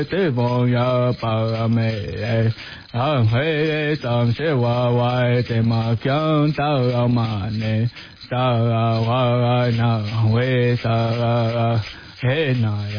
地方呀把美，安徽当时我的马江到马呢，到我那为啥嘿那呀。